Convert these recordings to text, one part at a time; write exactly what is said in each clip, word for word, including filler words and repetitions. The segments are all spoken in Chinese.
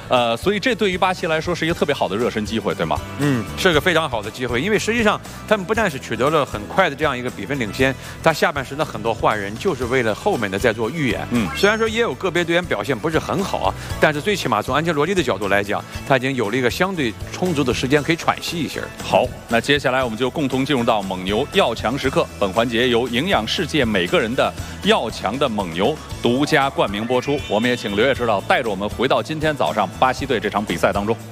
呃，所以这对于巴西来说是一个特别好的热身机会，对吗？ 嗯，是个非常好的机会，因为实际上他们不但是取得了很快的这样一个比分领先，他下半时的很多换人就是为了后面的在做预演。嗯，虽然说也有个别队员表现不是很好啊，但是最起码从安切洛蒂的角度来讲，他已经有了一个相对充足的时间可以喘息一下。 好，那接下来我们就共同进入到蒙牛要强时刻。本环节由营养世界每个人的要强的蒙牛独家冠名播出。我们也请刘烨指导带着我们回到今天早上巴西队这场比赛当中。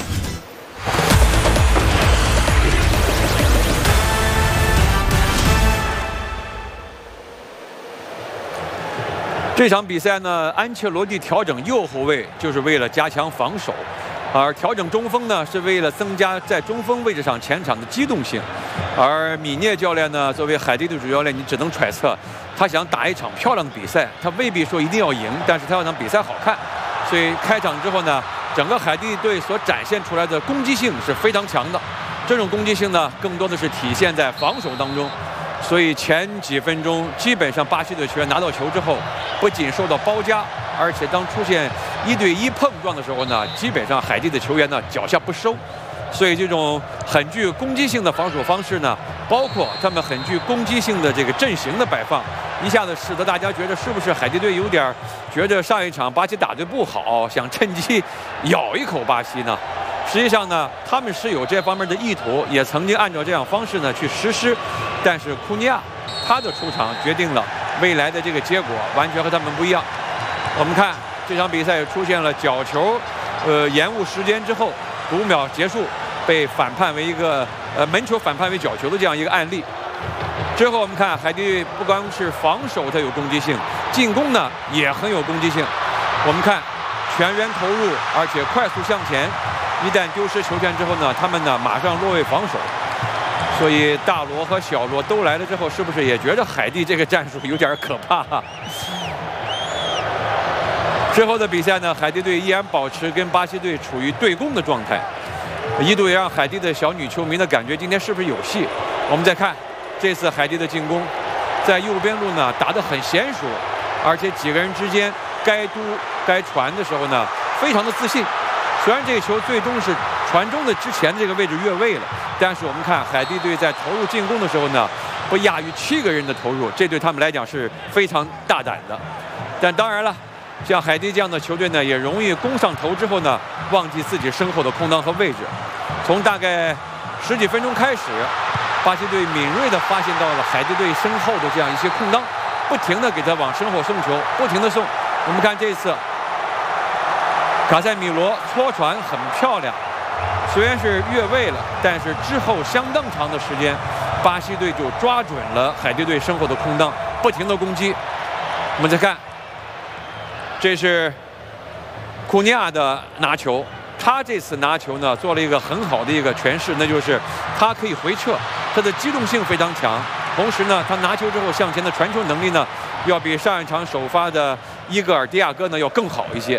这场比赛呢，安切洛蒂调整右后卫就是为了加强防守，而调整中锋呢是为了增加在中锋位置上前场的机动性。而米涅教练呢，作为海地队主教练，你只能揣测，他想打一场漂亮的比赛，他未必说一定要赢，但是他要让比赛好看。所以开场之后呢，整个海地队所展现出来的攻击性是非常强的。这种攻击性呢，更多的是体现在防守当中。所以前几分钟，基本上巴西队球员拿到球之后，不仅受到包夹，而且当出现一对一碰撞的时候呢，基本上海地的球员呢脚下不收。所以这种很具攻击性的防守方式呢，包括他们很具攻击性的这个阵型的摆放，一下子使得大家觉得是不是海地队有点觉得上一场巴西打得不好，想趁机咬一口巴西呢？实际上呢，他们是有这方面的意图，也曾经按照这样方式呢去实施，但是库尼亚他的出场决定了未来的这个结果完全和他们不一样。我们看这场比赛出现了角球，呃，延误时间之后五秒结束，被反判为一个呃门球反判为角球的这样一个案例。之后我们看海地队不光是防守它有攻击性，进攻呢也很有攻击性。我们看全员投入，而且快速向前。一旦丢失球权之后呢，他们呢马上落位防守。所以大罗和小罗都来了之后，是不是也觉得海地这个战术有点可怕啊？之后的比赛呢，海地队依然保持跟巴西队处于对攻的状态，一度也让海地的小女球迷的感觉今天是不是有戏？我们再看这次海地的进攻，在右边路呢打得很娴熟，而且几个人之间该嘟该传的时候呢，非常的自信。虽然这个球最终是传中的之前这个位置越位了，但是我们看海地队在投入进攻的时候呢，不亚于七个人的投入，这对他们来讲是非常大胆的。但当然了，像海地这样的球队呢，也容易攻上头之后呢，忘记自己身后的空当和位置。从大概十几分钟开始，巴西队敏锐地发现到了海地队身后的这样一些空当，不停地给他往身后送球，不停地送。我们看这次卡塞米罗搓传很漂亮，虽然是越位了，但是之后相当长的时间，巴西队就抓准了海地队身后的空当，不停的攻击。我们再看，这是库尼亚的拿球，他这次拿球呢做了一个很好的一个诠释，那就是他可以回撤，他的机动性非常强，同时呢，他拿球之后向前的传球能力呢，要比上一场首发的伊戈尔迪亚哥呢要更好一些。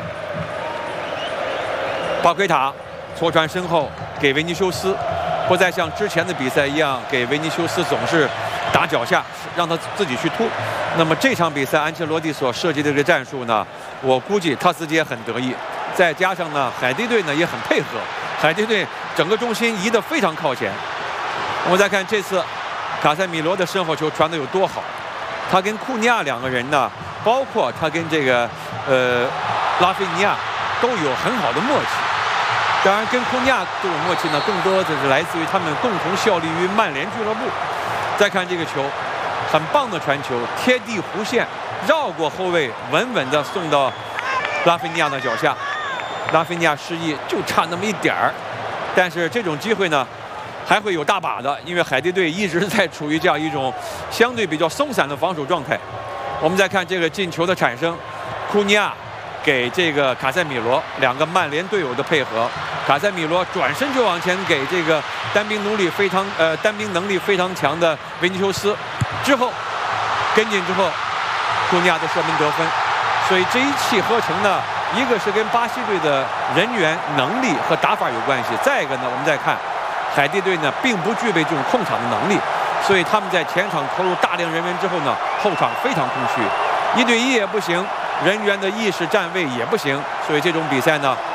巴奎塔搓传身后给维尼修斯，不再像之前的比赛一样给维尼修斯总是打脚下，让他自己去突。那么这场比赛安切洛蒂所设计的这个战术呢，我估计他自己也很得意。再加上呢，海地队呢也很配合，海地队整个重心移得非常靠前。我们再看这次卡塞米罗的身后球传得有多好，他跟库尼亚两个人呢，包括他跟这个呃拉菲尼亚都有很好的默契。当然，跟库尼亚这种默契呢，更多的是来自于他们共同效力于曼联俱乐部。再看这个球，很棒的传球，贴地弧线，绕过后卫，稳稳地送到拉菲尼亚的脚下。拉菲尼亚失意，就差那么一点儿。但是这种机会呢，还会有大把的，因为海地队一直在处于这样一种相对比较松散的防守状态。我们再看这个进球的产生，库尼亚给这个卡塞米罗，两个曼联队友的配合。卡塞米罗转身就往前给这个单兵能力非常呃单兵能力非常强的维尼修斯，之后跟进之后，库尼亚的射门得分。所以这一气呵成呢，一个是跟巴西队的人员能力和打法有关系，再一个呢，我们再看海地队呢并不具备这种控场的能力，所以他们在前场投入大量人员之后呢，后场非常空虚，一对一也不行，人员的意识站位也不行，所以这种比赛呢